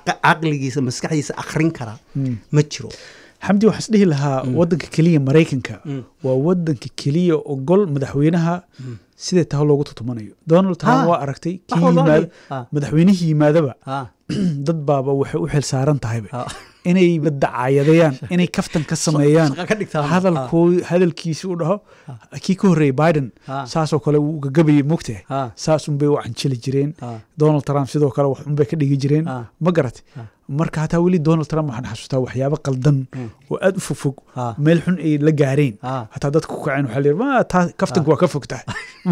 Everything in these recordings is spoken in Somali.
caqligiisa maskaxdiisa akhrin kara ma jiro. xamdi waxaan isdhihi lahaa waddanka keliya Maraykanka waa waddanka keliya ogol madaxweynaha sidee tahay loogu tutumanayo. Donald Trump waa aragtay madaxweynihii yimaadaba dad baaba waxay u xil saaran tahayba inay dacaayadayaan inay kaftan ka sameeyaan hadalkiisa u dhaho kii ka horreeyay Biden saasoo kale uu gagabayay mogtahay saas unbay u canjili jireen. Donald Trump sidoo kale wax unbay ka dhigi jireen ma garatay. marka hataa weli Donald Trump waxaan xasuustaa waxyaabo qaldan oo aad u fog meel xun ay la gaareen hataa dadku ku kaceen waxa la yiraahdaa kaftanku waa ka fogtahay.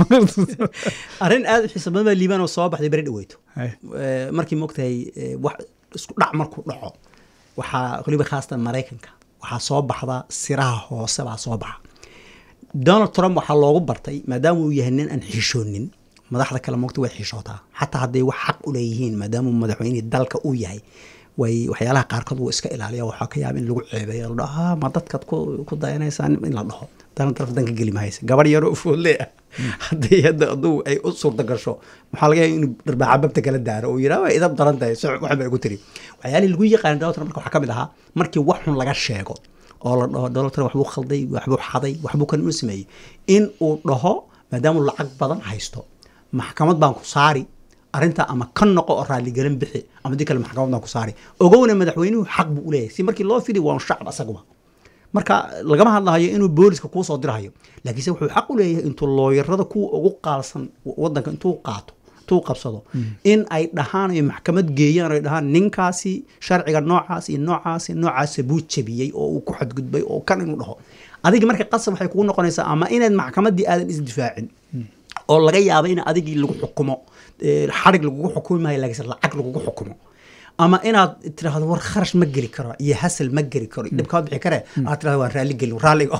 arrin aad u xiiso badan baa Liibaan oo soo baxday bari dhaweyto markii mogtahay wax isku dhac markuu dhaco waxaa qaliba khaasatan Mareykanka waxaa soo baxda siraha hoose baa soo baxa. Donald Trump waxaa loogu bartay maadaama uu yahay nin aan xishoonin madaxda kale mogta way xishootaa xataa hadday wax xaq u leeyihiin maadaama madaxweynaha dalka uu yahay way waxyaalaha qaarkood uu iska ilaaliyo waxa ka yaab in lagu ceebeeyo la dhaho ma dadkad ku dayanaysaan in la dhaho Donald Trump danka geli mahaysa gabar yar oo foole hadday haduu ay u suurta gasho waxa laga yaabaa inuu darbaaca babta kala daaro oo yiraahdo idab daran tahay waxa bay ugu tiri waxyaalaha lagu yaqaan Donald Trump marka waxa kamid ahaa markii wax xun laga sheego oo la dhaho Donald Trump waxbuu khalday waxbuu xaday waxbuu kan u sameeyay in uu dhaho maadaama lacag badan haysto maxkamad baan ku saari arinta ama kan noqo oo raali galan bixi ama dikal maxkamad baan ku saari ogowna madaxweynuhu xaq buu u leeyahay si markii loo fidi waan shacab asaguma marka lagama hadlayo inuu booliska ku soo dirayo laakiin wuxuu xaq u leeyahay intuu looyarada ku ugu qaalsan wadanka intuu qaato tuu qabsado in ay dhahaan ay maxkamad geeyaan ay dhahaan ninkaasi sharciga noocaas buu jabiyay oo uu ku xadgudbay oo kan inuu dhaho adiga marka qasab waxay kugu noqonaysaa ama inaad maxkamadii aadan isdifaacin oo laga yaabo in adigii lagu xukumo xarig lagu xukumo ma laakiin lacag lagu xukumo ama inaad tiraahdo war kharash ma geli karo iyo hasal ma geli karo dibka bixi kare aad tiraahdo waan raali geli raaliga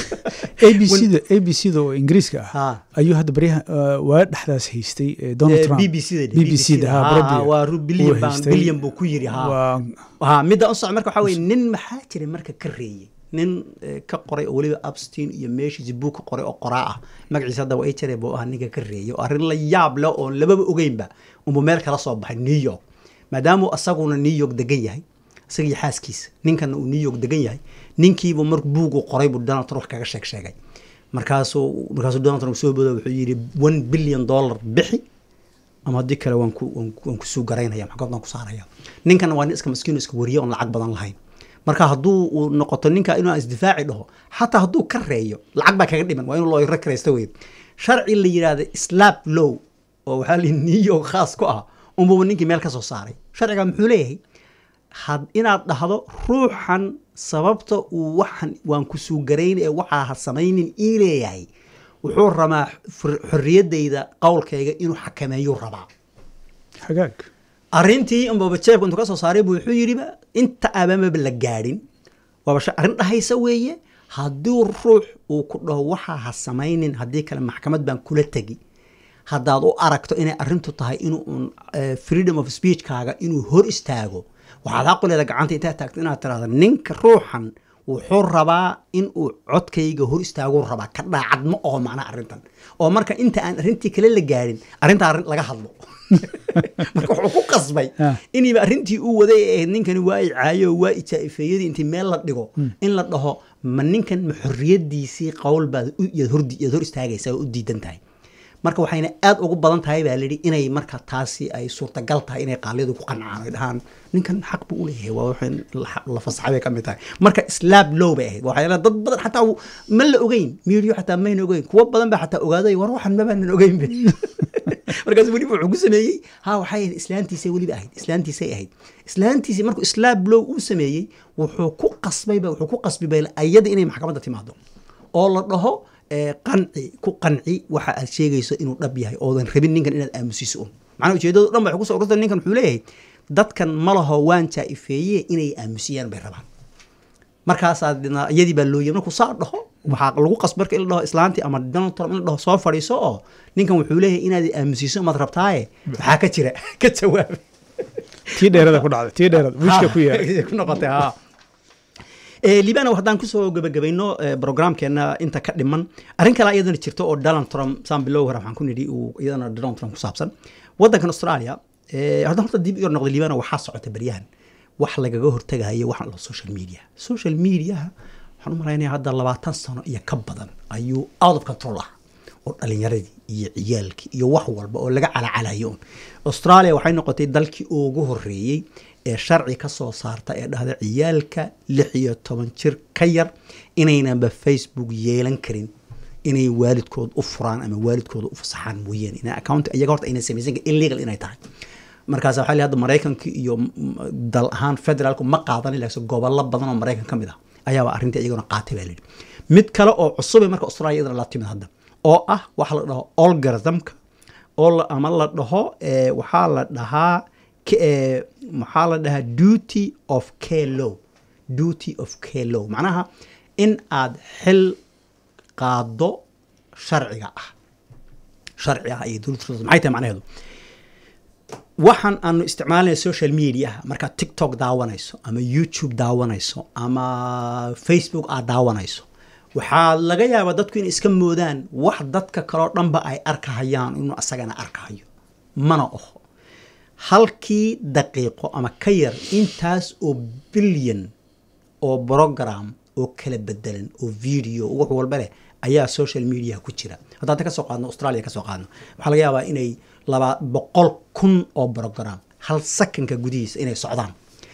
ABC oo Ingiriiska ah ayuu hadda bariyaha waa dhaxdaas haystay Donald Trump BBC waa billion buu ku yiri midda u socod marka waxa weeye nin maxaa jiray marka ka reeyay nin ka qoray oo waliba Epstein iyo meeshiisa book qoray oo qoraa ah magaciisa hadda way jiray buu ninka ka reeyay arrin la yaab leh oo lababa ogeynba uu meel kala soo baxay New York maadaama asaguna New York degan yahay asagii xaaskiisa ninkan uu New York degan yahay ninkiiba mar buug qoray buu Donald Trump kaga sheegay markaasuu Donald Trump soo booday wuxuu yiri $1 billion bixi ama hadii kale waan ku soo garaynaya maxkamadna ku saaraya ninkan waa nin iska maskiin iska wariyo on lacag badan lahayn marka haduu noqoto ninka inuu isdifaaci dhaho hatta haduu ka reeyo lacag ba kaga dhiman waa inuu loo rekreysto weey sharci la yiraahdo slap law oo waxa la New York khaas ku ah umbu ninkii meel ka soo saaray sharciga muxuu leeyahay had inaad dhahdo ruuxan sababta uu waxan waan ku soo garaynay waxa ha sameeynin iileeyahay wuxuu rabaa xorriyadeyda qowlkayga inuu xakameeyo rabaa xagaag arintii umbu jeebku intuu ka soo saaray buu wuxuu yiri inta aabama la gaarin waa arin dhahaysa weeye haddii ruux uu ku dhaho waxa ha sameeynin hadii kale maxkamad baan kula tagi haddaad u aragto inay arintu tahay inuu freedom of speech kaaga inuu hor istaago waxaad aqoonada gacanta inta taagto inaad tiraahdo ninka ruuxan wuxuu rabaa in uu codkayga hor istaago rabaa ka dhaacad ma oo macna arintan oo marka inta aan arintii kale la gaarin arinta laga hadlo marka wuxuu ku qasbay inii arintii uu waday ninkani waa caayo waa ijaafeeyadii intii meel la dhigo in la dhaho ma ninkan ma xorriyadiisii qowl baad hor istaagaysaa oo u diidan tahay marka waxayna aad ugu badan tahay baa leeyahay inay marka taasi ay suurta gal tahay inay qaalidu ku qancaan ay dhahaan ninkan xaq buu u leeyahay waa waxaan la fasaxay ka mid tahay marka slap law bay ahayd waxay dad badan xataa ma la ogeyn meediyo xataa ma ayna ogeyn kuwa badan baa xataa ogaaday war waxan ma baan ogeyn markaas wali wuxuu ku sameeyay waxay islaantiisay ahayd markuu slap law uu sameeyay wuxuu ku qasbay ayada inay maxkamadda timaado oo la dhaho qanci waxa aad sheegayso inuu dhab yahay oo dan rabin ninkan inaad aamusiso macna ujeedadu dhan baa ku soo ururtay ninkan wuxuu leeyahay dadkan ma laho waan jaafeeyay inay aamusiyaan bay rabaan markaas iyadii baa loo yeeray ku saa dhaho waxa lagu qasbarka in la dhaho islaanti ama Donald Trump in la dhaho soo fariiso oo ninkan wuxuu leeyahay inaad aamusiso ma rabtaaye waxa ka jira ka jawaab tii dheerada ku dhacday wishka ku yahay ku noqotay Liibana waxaan ku soo gabagabayno programkeena inta ka dhiman arin kale ayadana jirto oo Donald Trump san bilow waxaan ku nidhi uu iyadana Donald Trump ku saabsan wadankan Australia hadda horta dib iyo noqday liibana waxaa socota baryahan wax lagaga hortagayo waxa la social media waxaan u malaynayaa hadda 20 sano iyo ka badan ayuu out of control ah oo dhalinyaradii iyo ciyaalkii iyo wax walba oo laga calacalayo Australia waxay noqotay dalkii ugu horeeyay ee sharci ka soo saarta ee dhahda ciyaalka 16 jir ka yar inayna Facebook yeelan karin inay waalidkood u furaan ama waalidkood u fasaxaan mooyeen ina account iyaga horta inay sameeyeen illegal inay tahay markaas waxa la hadda Mareykanka iyo dal ahaan federaalku ma qaadan ilaa gobollo badan oo Mareykan kamid ah ayaa arinta iyaguna qaatay baa leeyahay mid kale oo cusub marka Australia la timid hadda oo ah waxa la dhaho algorithmka oo ama la dhaho waxa la dhahaa maxaa la dhahaa duty of care law macnaha in aad xil qaado sharciga ah ay dawladdu maxay tahay macnaheedu waxaan aanu isticmaalnay social media marka TikTok daawanayso ama YouTube daawanayso ama Facebook aad daawanayso waxaa laga yaabaa dadku in iska moodaan wax dadka kale oo dhanba ay arkahayaan inuu asagana arkahayo mana oho halkii daqiiqo ama ka yar intaas oo billion oo program oo kala bedelan oo video wax walba leh ayaa social media ku jira hadda ka soo qaadno Australia ka soo qaadno waxa laga yaabaa inay 200,000 oo program hal second gudihiisa inay socdaan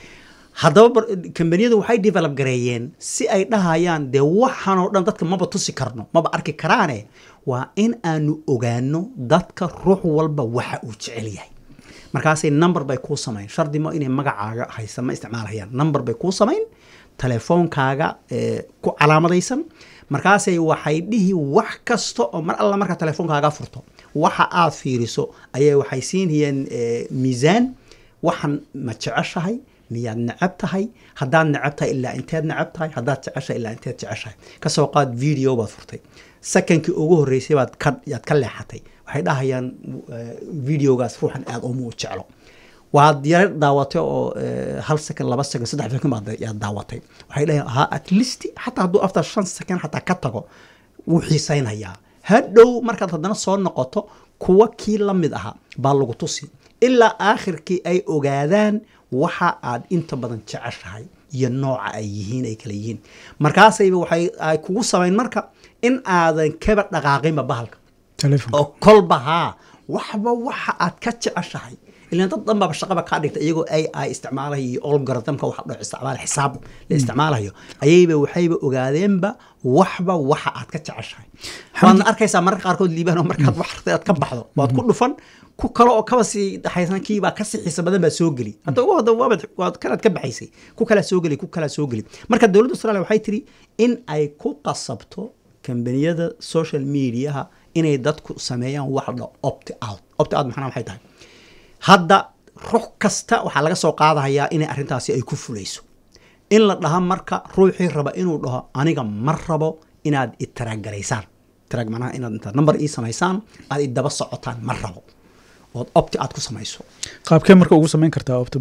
haddaba kambaniyadu waxay develop gareeyeen si ay dhahayaan de waxaan oo dhan dadka maba tusi karno maba arki karaane waa in aanu ogaano dadka ruux walba waxa uu jecel yahay markaasay number bay ku sameeyeen shardi ma inay magacaaga haysan ma isticmaalayaan number bay ku sameeyeen telefoonkaaga ku calaamadaysan markaasay waxay dhihi wax kasta oo mar alla marka telefoonkaaga furto waxa aad fiiriso ayay waxay siinayeen miisaan waxan ma jeceshahay miyaad necab tahay haddaad necab tahay ilaa inteed necab tahay haddaad jeceshahay ilaa inteed jeceshahay ka soo qaad video baad furtay secondkii ugu horeysay baad ka leexatay waxay dhahayaan videogaas ruuxan aad umu jeclo waad yar daawatay oo hal second 2 second 3 second baad daawatay waxay dhahayaan at least hatta hadduu after 5 second hatta ka tago wuu xiisaynayaa hadhow markaad haddana soo noqoto kuwa kii la mid aha baa lagu tusi ilaa aakhirkii ay ogaadaan waxa aad inta badan jeceshahay iyo nooca ay yihiin ay kala yihiin markaasayba waxay ay kugu sameyn marka in aadan kaba dhaqaaqinba bahalka telefoon oo kolba waxba waxa aad ka jeceshahay ilaa dad dhanba shaqaba ka dhigta iyagoo AI isticmaalayo algorithmka waxa dhoo isticmaal xisaab la isticmaalayo ayayba waxayba ogaadeenba waxba waxa aad ka jeceshahay waan arkaysaa marka qaarkood liibaan oo markaad wax aad ka baxdo waad ku dhufan ku kale oo kaba si dhaxaysan kiiba ka si xiisa badan ba soo gali hadda waad kala ka baxaysay ku kala soo gali marka dawladda Australia waxay tiri in ay ku qasabto kambaniyada social media inay dadku sameeyaan wax la opt out maxana waxay tahay hadda ruux kasta waxa laga soo qaadayaa in arintaasi ay ku fulayso in la dhaha marka ruuxii raba inuu dhaho aniga mar rabo inaad itaraagaraysaan taraag macnaha inaad number ii samaysaan aad daba socotaan mar rabo oo opt out ku samayso qaabkee marka ugu sameyn kartaa opt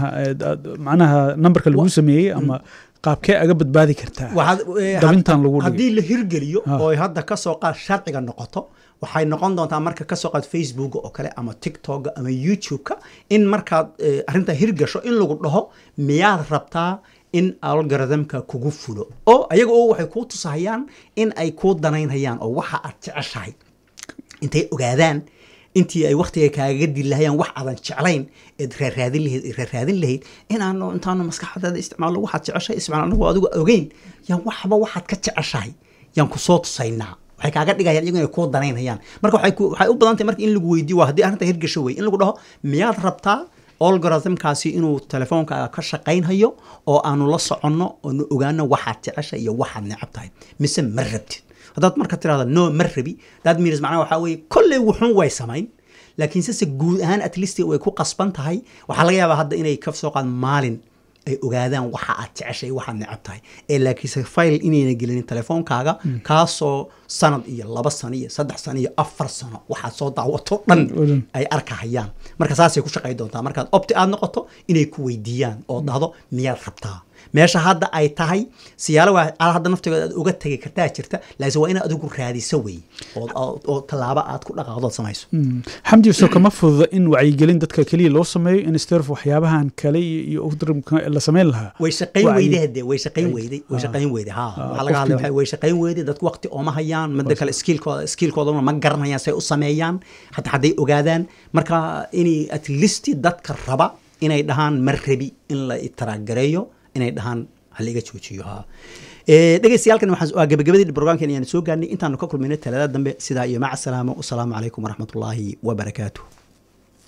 macnaha numberka lagu sameeyay ama qaabkee aga badbaadi kartaa dabintan lagu dhigay hadii la hirgeliyo oo hadda ka soo qaad sharciga noqoto waxay noqon doontaa marka ka soo qaad Facebook oo kale ama TikTok ama YouTube-ka in markaad arinta hirgasho in lagu dhaho miyaad rabtaa in algorithmka kugu fulo oo ayaga oo waxay ku tusayaan in ay ku danaynayaan oo waxa aad jeceshahay intay ogaadaan intii ay waqtiga kaaga dilahayaan wax aadan jeclayn raadin lahayd intaanu maskaxdaada isticmaalo waxaad jeceshahay isticmaal adigu ogeyn yaan waxba waxaad ka jeceshahay yaan ku soo tusaynaa waxay kaaga dhigayaan iyagu inay ku danaynayaan marka waxay u badan tahay marka in lagu weydiiyo waa haddii arrinta hirgasho wey in lagu dhaho miyaad rabtaa algorithmkaasi inuu telefoonkaaga ka shaqaynhayo oo aanu la soconno oo nu ogaano waxaad jeceshahay iyo waxaad necab tahay mise ma rabtid haddaad marka tiraahdo no ma rabi that means macnaha waxaa weeye kolley wuxuun way samayn laakiin sise guud ahaan at least way ku qasban tahay waxaa laga yaabaa hadda inay ka soo qaad maalin ay ogaadaan waxa aad jeceshay waxaad necab tahay ee laakiinse file inayna gelinin telefoonkaaga kaasoo sanad iyo 2 sano iyo 3 sano iyo 4 sano waxaad soo daawato dhan ay arkahayaan marka saasay ku shaqay doontaa markaad opt aad noqoto inay ku weydiiyaan oo dhahdo miyaad rabtaa meesha hadda ay tahay siyaalo waa aad hadda naftigeeda aad uga tagi kartaa jirta laakiin waa inaad adigu raadiso wey oo tallaabo aad ku dhaqaaqdood samayso xamdi soo kama fududa in wacyigelin dadka kaliya loo sameeyo in isteerf waxyaabahan kale iyo udrimka la sameyn lahaa way shaqayn weyday way shaqayn weyday ha waxa laga hadlay way shaqayn weyday dadku waqti oo ma hayaan mid kale skiilkooda ma garanayaan say u sameeyaan haday ogaadaan marka inay at least dadka raba inay dhahaan marrabi in la itaraagareeyo inay dhahaan haliga joojiyo ha dhageystayaal waxaan gabagabadii barnaamijkan ayaan soo gaarnay intaanu ka kulmayna talaada dambe sidaa iyo maca salaamo wassalaamu calaykum waraxmatullaahi wabarakaatuh